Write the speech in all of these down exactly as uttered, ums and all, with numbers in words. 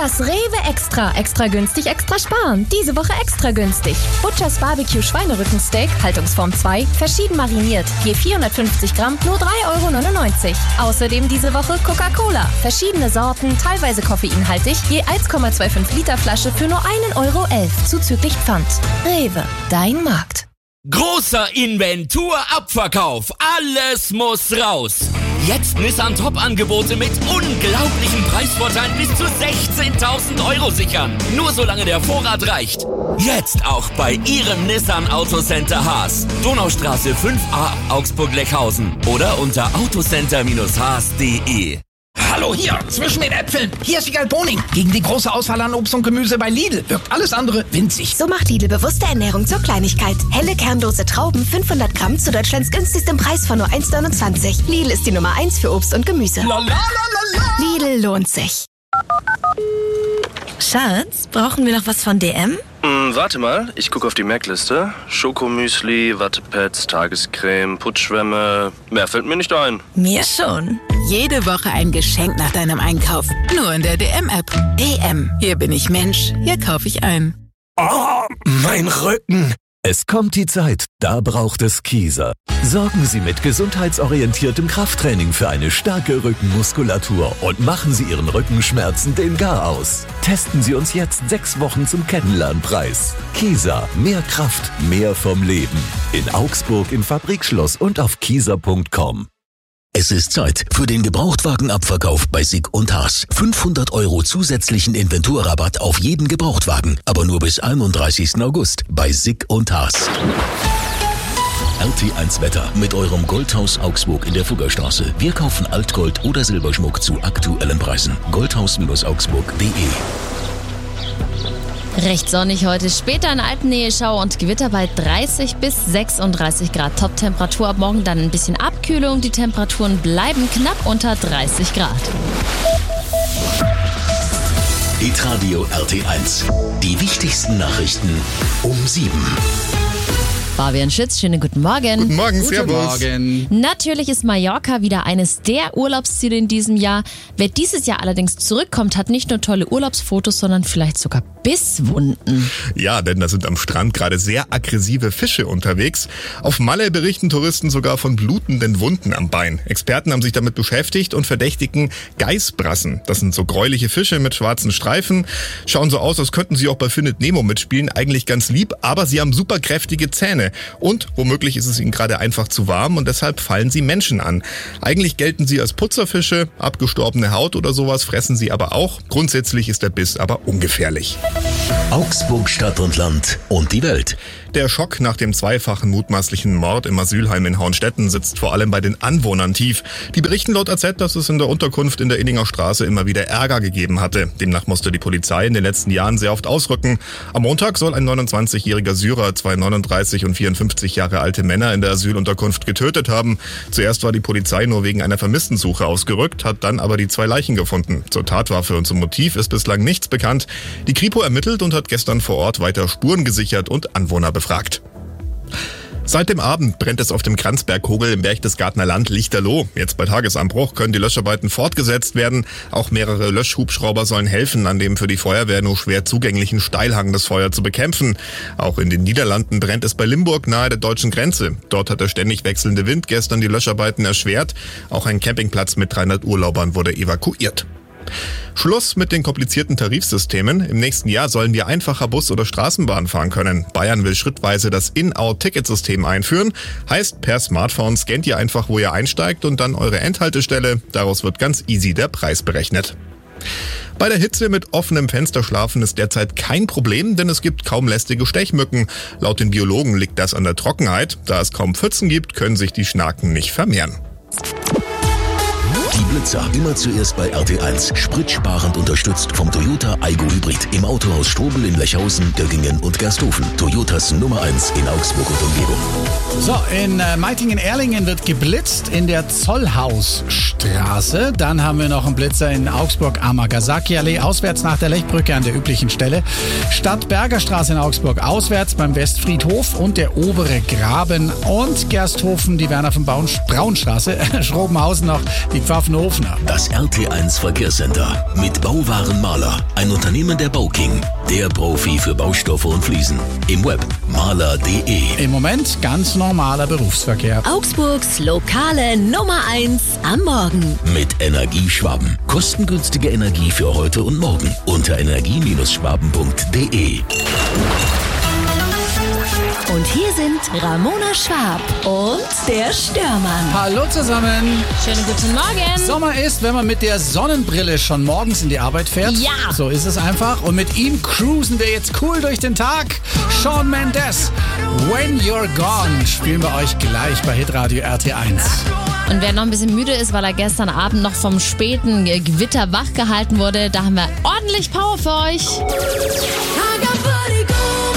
Das Rewe Extra. Extra günstig, extra sparen. Diese Woche extra günstig. Butchers Barbecue Schweinerückensteak, Haltungsform zwei, verschieden mariniert. Je vierhundertfünfzig Gramm, nur drei Euro neunundneunzig. Außerdem diese Woche Coca-Cola. Verschiedene Sorten, teilweise koffeinhaltig, je eins Komma fünfundzwanzig Liter Flasche für nur ein Euro elf, zuzüglich Pfand. Rewe, dein Markt. Großer Inventur-Abverkauf. Alles muss raus. Jetzt Nissan Top-Angebote mit unglaublichen Preisvorteilen bis zu sechzehntausend Euro sichern. Nur solange der Vorrat reicht. Jetzt auch bei Ihrem Nissan Autocenter Haas. Donaustraße fünf a Augsburg-Leckhausen oder unter autocenter Haas punkt de. Hallo hier, zwischen den Äpfeln. Hier ist Igal Boning. Gegen die große Auswahl an Obst und Gemüse bei Lidl wirkt alles andere winzig. So macht Lidl bewusste Ernährung zur Kleinigkeit. Helle kernlose Trauben, fünfhundert Gramm zu Deutschlands günstigstem Preis von nur eins neunundzwanzig. Lidl ist die Nummer eins für Obst und Gemüse. La, la, la, la, la. Lidl lohnt sich. Schatz, brauchen wir noch was von D M? Hm, warte mal, ich gucke auf die Merkliste. Schokomüsli, Wattepads, Tagescreme, Putzschwämme. Mehr fällt mir nicht ein. Mir schon. Jede Woche ein Geschenk nach deinem Einkauf. Nur in der D M-App. D M. Hier bin ich Mensch. Hier kaufe ich ein. Oh, mein Rücken. Es kommt die Zeit, da braucht es Kieser. Sorgen Sie mit gesundheitsorientiertem Krafttraining für eine starke Rückenmuskulatur und machen Sie Ihren Rückenschmerzen den Gar aus. Testen Sie uns jetzt sechs Wochen zum Kennenlernpreis. Kieser, mehr Kraft, mehr vom Leben. In Augsburg im Fabrikschloss und auf kieser punkt com. Es ist Zeit für den Gebrauchtwagenabverkauf bei Sick und Haas. fünfhundert Euro zusätzlichen Inventurrabatt auf jeden Gebrauchtwagen, aber nur bis einunddreißigsten August bei Sick und Haas. R T eins Wetter mit eurem Goldhaus Augsburg in der Fuggerstraße. Wir kaufen Altgold oder Silberschmuck zu aktuellen Preisen. goldhaus Augsburg punkt de. Recht sonnig heute, später in Alpennähe Schauer und Gewitter bei dreißig bis sechsunddreißig Grad. Top-Temperatur, ab morgen dann ein bisschen Abkühlung. Die Temperaturen bleiben knapp unter dreißig Grad. Hitradio R T eins. Die wichtigsten Nachrichten um sieben. Fabian Schütz, schönen guten Morgen. Guten Morgen, Guten Servus. Morgen. Natürlich ist Mallorca wieder eines der Urlaubsziele in diesem Jahr. Wer dieses Jahr allerdings zurückkommt, hat nicht nur tolle Urlaubsfotos, sondern vielleicht sogar Bisswunden. Ja, denn da sind am Strand gerade sehr aggressive Fische unterwegs. Auf Malle berichten Touristen sogar von blutenden Wunden am Bein. Experten haben sich damit beschäftigt und verdächtigen Geißbrassen. Das sind so gräuliche Fische mit schwarzen Streifen. Schauen so aus, als könnten sie auch bei Findet Nemo mitspielen. Eigentlich ganz lieb, aber sie haben super kräftige Zähne. Und womöglich ist es ihnen gerade einfach zu warm und deshalb fallen sie Menschen an. Eigentlich gelten sie als Putzerfische, abgestorbene Haut oder sowas fressen sie aber auch. Grundsätzlich ist der Biss aber ungefährlich. Augsburg Stadt und Land und die Welt. Der Schock nach dem zweifachen mutmaßlichen Mord im Asylheim in Hauenstetten sitzt vor allem bei den Anwohnern tief. Die berichten laut A Z, dass es in der Unterkunft in der Inninger Straße immer wieder Ärger gegeben hatte. Demnach musste die Polizei in den letzten Jahren sehr oft ausrücken. Am Montag soll ein neunundzwanzigjähriger Syrer zwei neununddreißig und vierundfünfzig Jahre alte Männer in der Asylunterkunft getötet haben. Zuerst war die Polizei nur wegen einer Vermisstensuche ausgerückt, hat dann aber die zwei Leichen gefunden. Zur Tatwaffe und zum Motiv ist bislang nichts bekannt. Die Kripo ermittelt und hat gestern vor Ort weiter Spuren gesichert und Anwohner befragt. Seit dem Abend brennt es auf dem Kranzberghogel im Berchtesgadener Land lichterloh. Jetzt bei Tagesanbruch können die Löscharbeiten fortgesetzt werden. Auch mehrere Löschhubschrauber sollen helfen, an dem für die Feuerwehr nur schwer zugänglichen Steilhang das Feuer zu bekämpfen. Auch in den Niederlanden brennt es bei Limburg nahe der deutschen Grenze. Dort hat der ständig wechselnde Wind gestern die Löscharbeiten erschwert. Auch ein Campingplatz mit dreihundert Urlaubern wurde evakuiert. Schluss mit den komplizierten Tarifsystemen. Im nächsten Jahr sollen wir einfacher Bus oder Straßenbahn fahren können. Bayern will schrittweise das In-Out-Ticketsystem einführen. Heißt, per Smartphone scannt ihr einfach, wo ihr einsteigt und dann eure Endhaltestelle. Daraus wird ganz easy der Preis berechnet. Bei der Hitze mit offenem Fenster schlafen ist derzeit kein Problem, denn es gibt kaum lästige Stechmücken. Laut den Biologen liegt das an der Trockenheit. Da es kaum Pfützen gibt, können sich die Schnaken nicht vermehren. Die Blitzer immer zuerst bei R T eins. Spritsparend unterstützt vom Toyota Aygo Hybrid. Im Autohaus Strobel in Lechhausen, Göggingen und Gersthofen. Toyotas Nummer eins in Augsburg und Umgebung. So, in äh, Meitingen-Erlingen wird geblitzt in der Zollhausstraße. Dann haben wir noch einen Blitzer in Augsburg, Amagasaki-Allee, auswärts nach der Lechbrücke an der üblichen Stelle. Stadtbergerstraße in Augsburg, auswärts beim Westfriedhof und der obere Graben. Und Gersthofen, die Werner von Braunstraße, Schrobenhausen noch, die Pfaffenhofen Hofner. Das R T eins Verkehrscenter mit Bauwarenmaler, ein Unternehmen der Bauking, der Profi für Baustoffe und Fliesen. Im Web maler punkt de. Im Moment ganz normaler Berufsverkehr. Augsburgs lokale Nummer eins am Morgen. Mit Energieschwaben. Kostengünstige Energie für heute und morgen. Unter energie Schwaben punkt de. Und hier sind Ramona Schwab und der Störmann. Hallo zusammen. Schönen guten Morgen. Sommer ist, wenn man mit der Sonnenbrille schon morgens in die Arbeit fährt. Ja. So ist es einfach. Und mit ihm cruisen wir jetzt cool durch den Tag. Shawn Mendes, When You're Gone, spielen wir euch gleich bei Hitradio R T eins. Und wer noch ein bisschen müde ist, weil er gestern Abend noch vom späten Gewitter wach gehalten wurde, da haben wir ordentlich Power für euch.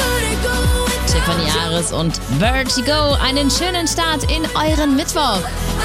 Tiffany Ares und Vertigo, einen schönen Start in euren Mittwoch.